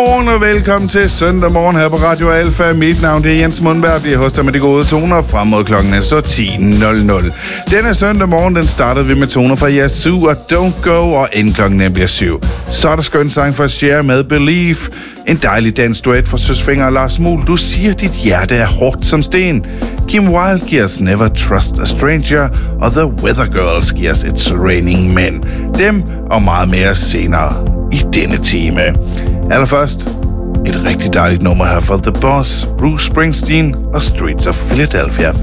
Godmorgen og velkommen til søndag morgen her på Radio Alfa. Mit navn det er Jens Mundberg, bliver hos dig med de gode toner frem mod klokken så 10.00. Denne søndag morgen, den startede vi med toner fra Yazoo og Don't Go, og inden klokken bliver 7. Så er der skøn sang fra Cher med Believe. En dejlig dansduet fra Søsfinger og Lars Muhl. Du siger, dit hjerte er hårdt som sten. Kim Wilde giver os Never Trust a Stranger, og The Weather Girls giver os It's Raining Men. Dem og meget mere senere i denne time. Allerførst et rigtig dejligt nummer her fra The Boss, Bruce Springsteen og Streets of Philadelphia.